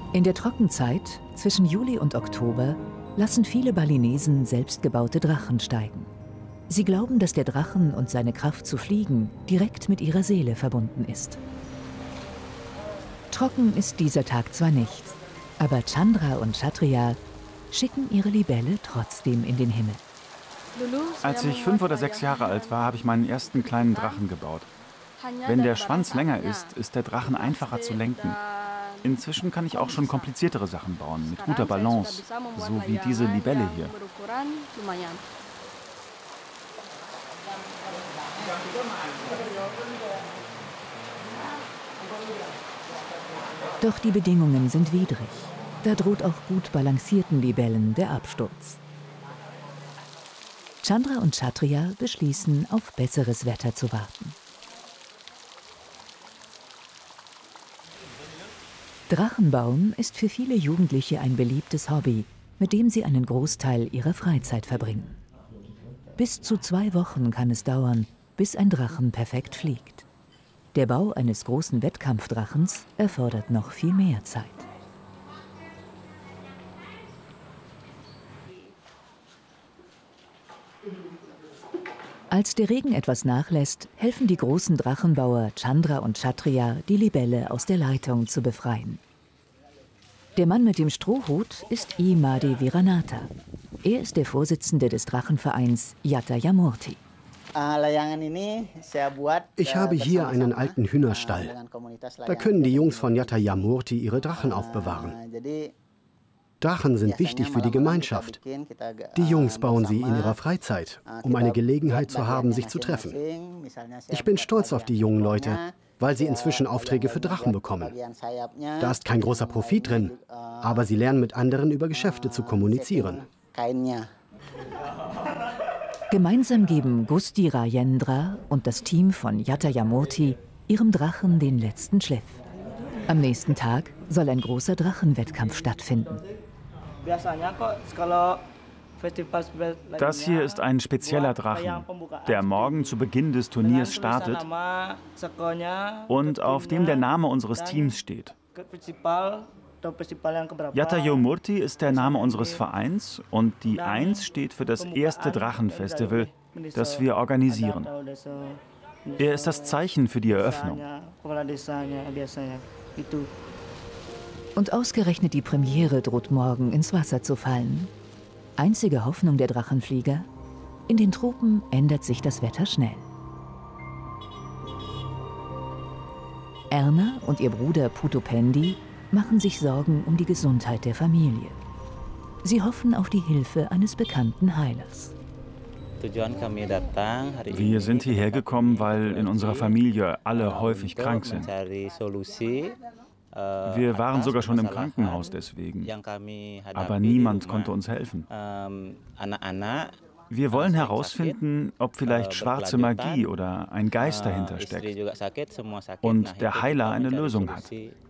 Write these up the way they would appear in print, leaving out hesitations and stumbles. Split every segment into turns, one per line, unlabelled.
In der Trockenzeit, zwischen Juli und Oktober, lassen viele Balinesen selbstgebaute Drachen steigen. Sie glauben, dass der Drachen und seine Kraft zu fliegen direkt mit ihrer Seele verbunden ist. Trocken ist dieser Tag zwar nicht, aber Chandra und Kshatriya schicken ihre Libelle trotzdem in den Himmel.
Als ich 5 oder 6 Jahre alt war, habe ich meinen ersten kleinen Drachen gebaut. Wenn der Schwanz länger ist, ist der Drachen einfacher zu lenken. Inzwischen kann ich auch schon kompliziertere Sachen bauen, mit guter Balance, so wie diese Libelle hier.
Doch die Bedingungen sind widrig. Da droht auch gut balancierten Libellen der Absturz. Chandra und Kshatriya beschließen, auf besseres Wetter zu warten. Drachenbauen ist für viele Jugendliche ein beliebtes Hobby, mit dem sie einen Großteil ihrer Freizeit verbringen. Bis zu 2 Wochen kann es dauern, bis ein Drachen perfekt fliegt. Der Bau eines großen Wettkampfdrachens erfordert noch viel mehr Zeit. Als der Regen etwas nachlässt, helfen die großen Drachenbauer Chandra und Kshatriya, die Libelle aus der Leitung zu befreien. Der Mann mit dem Strohhut ist I. Madi Viranatha. Er ist der Vorsitzende des Drachenvereins Yatayamurti.
Ich habe hier einen alten Hühnerstall. Da können die Jungs von Yatayamurti ihre Drachen aufbewahren. Drachen sind wichtig für die Gemeinschaft. Die Jungs bauen sie in ihrer Freizeit, um eine Gelegenheit zu haben, sich zu treffen. Ich bin stolz auf die jungen Leute, weil sie inzwischen Aufträge für Drachen bekommen. Da ist kein großer Profit drin, aber sie lernen mit anderen über Geschäfte zu kommunizieren.
Gemeinsam geben Gusti Rajendra und das Team von Yatayamurti ihrem Drachen den letzten Schliff. Am nächsten Tag soll ein großer Drachenwettkampf stattfinden.
Das hier ist ein spezieller Drachen, der morgen zu Beginn des Turniers startet und auf dem der Name unseres Teams steht. Yatayamurti ist der Name unseres Vereins und die 1 steht für das erste Drachenfestival, das wir organisieren. Er ist das Zeichen für die Eröffnung.
Und ausgerechnet die Premiere droht morgen ins Wasser zu fallen. Einzige Hoffnung der Drachenflieger: in den Tropen ändert sich das Wetter schnell. Erna und ihr Bruder Putupendi machen sich Sorgen um die Gesundheit der Familie. Sie hoffen auf die Hilfe eines bekannten Heilers.
Wir sind hierher gekommen, weil in unserer Familie alle häufig krank sind. Wir waren sogar schon im Krankenhaus deswegen, aber niemand konnte uns helfen. Wir wollen herausfinden, ob vielleicht schwarze Magie oder ein Geist dahinter steckt und der Heiler eine Lösung hat.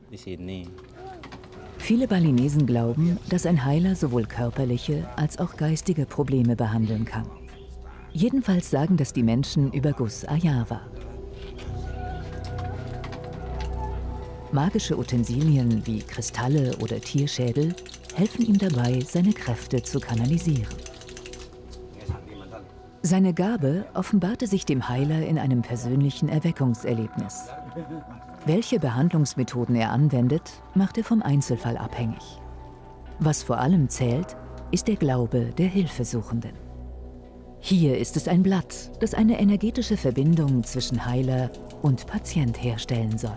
Viele Balinesen glauben, dass ein Heiler sowohl körperliche als auch geistige Probleme behandeln kann. Jedenfalls sagen das die Menschen über Gus Ayawa. Magische Utensilien wie Kristalle oder Tierschädel helfen ihm dabei, seine Kräfte zu kanalisieren. Seine Gabe offenbarte sich dem Heiler in einem persönlichen Erweckungserlebnis. Welche Behandlungsmethoden er anwendet, macht er vom Einzelfall abhängig. Was vor allem zählt, ist der Glaube der Hilfesuchenden. Hier ist es ein Blatt, das eine energetische Verbindung zwischen Heiler und Patient herstellen soll.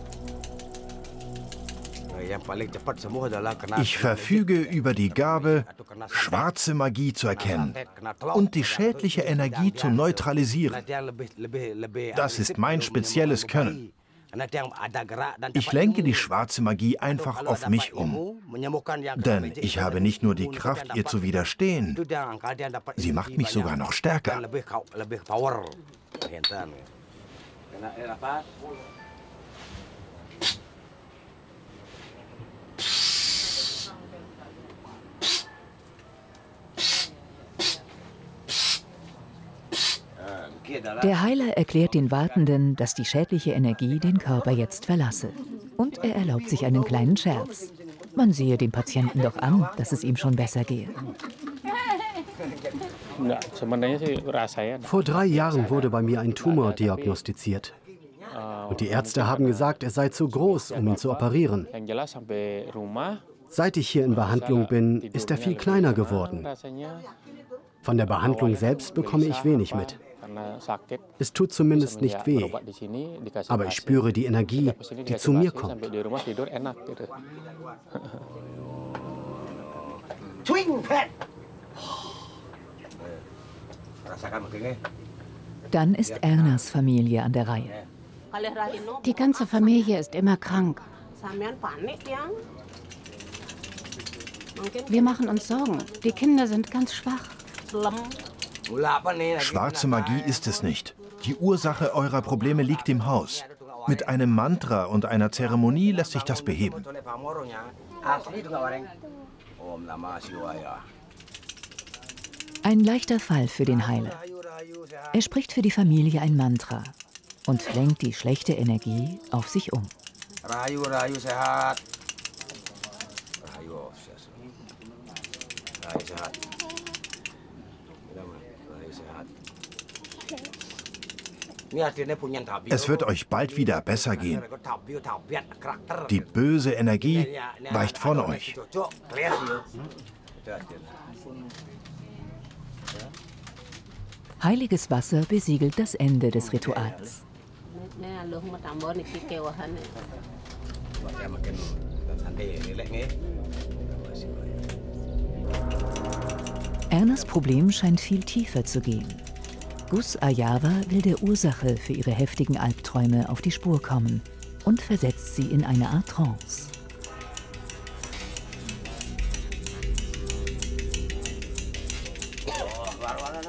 Ich verfüge über die Gabe, schwarze Magie zu erkennen und die schädliche Energie zu neutralisieren. Das ist mein spezielles Können. Ich lenke die schwarze Magie einfach auf mich um. Denn ich habe nicht nur die Kraft, ihr zu widerstehen, sie macht mich sogar noch stärker.
Der Heiler erklärt den Wartenden, dass die schädliche Energie den Körper jetzt verlasse. Und er erlaubt sich einen kleinen Scherz. Man sehe dem Patienten doch an, dass es ihm schon besser gehe.
Vor 3 Jahren wurde bei mir ein Tumor diagnostiziert. Und die Ärzte haben gesagt, er sei zu groß, um ihn zu operieren. Seit ich hier in Behandlung bin, ist er viel kleiner geworden. Von der Behandlung selbst bekomme ich wenig mit. Es tut zumindest nicht weh. Aber ich spüre die Energie, die zu mir kommt.
Dann ist Ernas Familie an der Reihe.
Die ganze Familie ist immer krank. Wir machen uns Sorgen. Die Kinder sind ganz schwach.
Schwarze Magie ist es nicht. Die Ursache eurer Probleme liegt im Haus. Mit einem Mantra und einer Zeremonie lässt sich das beheben.
Ein leichter Fall für den Heiler. Er spricht für die Familie ein Mantra und lenkt die schlechte Energie auf sich um.
Es wird euch bald wieder besser gehen. Die böse Energie weicht von euch.
Heiliges Wasser besiegelt das Ende des Rituals. Ernas Problem scheint viel tiefer zu gehen. Gus Ayawa will der Ursache für ihre heftigen Albträume auf die Spur kommen und versetzt sie in eine Art Trance.